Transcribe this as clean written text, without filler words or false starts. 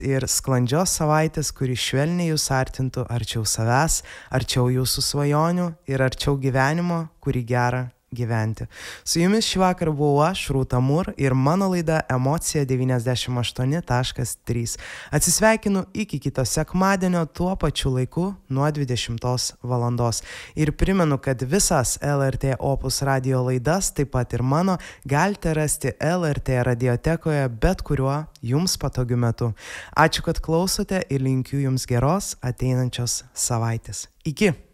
ir sklandžios savaitės, kuri švelniai jūs artintų arčiau savęs, arčiau jūsų svajonių ir arčiau gyvenimo, kurį gera gyventi. Su jumis šį vakarą buvau aš, Rūta Mur, ir mano laida Emocija 98.3. Atsisveikinu iki kito sekmadienio tuo pačiu laiku nuo 20 valandos. Ir primenu, kad visas LRT Opus radio laidas, taip pat ir mano, galite rasti LRT radiotekoje bet kuriuo jums patogiu metu. Ačiū, kad klausote ir linkiu jums geros ateinančios savaitės. Iki!